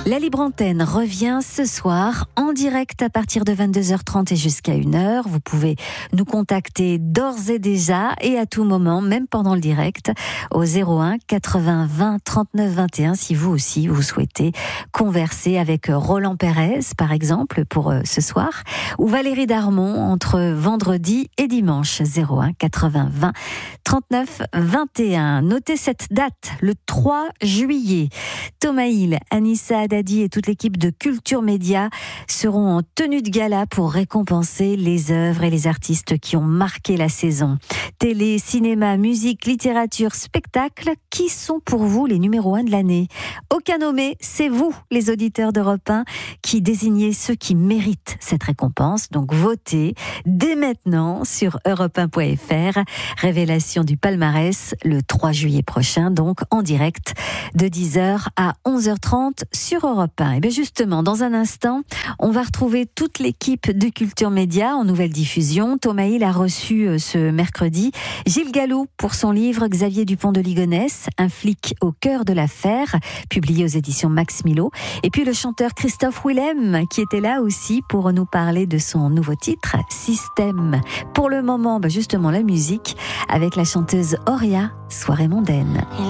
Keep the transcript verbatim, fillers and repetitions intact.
La Libre Antenne revient ce soir en direct à partir de vingt-deux heures trente et jusqu'à une heure. Vous pouvez nous contacter d'ores et déjà et à tout moment, même pendant le direct, au zéro un quatre-vingts vingt trente-neuf vingt et un si vous aussi vous souhaitez converser avec Roland Pérez, par exemple, pour ce soir, ou Valérie Darmon entre vendredi et dimanche. zéro un quatre-vingts vingt trente-neuf vingt et un. Notez cette date, le trois juillet. Thomas Hill, Anissa Haddadi et toute l'équipe de Culture Média seront en tenue de gala pour récompenser les œuvres et les artistes qui ont marqué la saison. Télé, cinéma, musique, littérature, spectacle, qui sont pour vous les numéros un de l'année? Aucun nommé, c'est vous, les auditeurs d'Europe un, qui désignez ceux qui méritent cette récompense. Donc votez dès maintenant sur europe un point f r. Révélation du palmarès le trois juillet prochain, donc en direct de dix heures à onze heures trente sur Europe un. Et bien justement, dans un instant, on va retrouver toute l'équipe de Culture Média en nouvelle diffusion. Thomas Hill a reçu ce mercredi Gilles Gallou pour son livre Xavier Dupont de Ligonnès, un flic au cœur de l'affaire, publié aux éditions Max Milo. Et puis le chanteur Christophe Willem qui était là aussi pour nous parler de son nouveau titre, Système. Pour le moment, ben justement la musique avec la chanteuse Auria, Soirée mondaine.